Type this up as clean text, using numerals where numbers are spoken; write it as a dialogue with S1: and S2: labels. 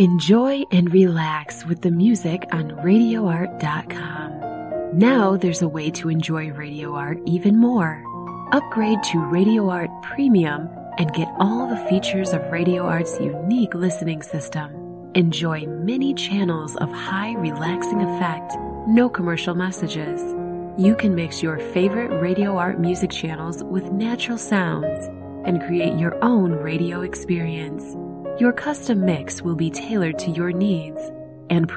S1: Enjoy and relax with the music on RadioArt.com. Now there's a way to enjoy Radio Art even more. Upgrade to Radio Art Premium and get all the features of Radio Art's unique listening system. Enjoy many channels of high relaxing effect, no commercial messages. You can mix your favorite Radio Art music channels with natural sounds and create your own radio experience. Your custom mix will be tailored to your needs and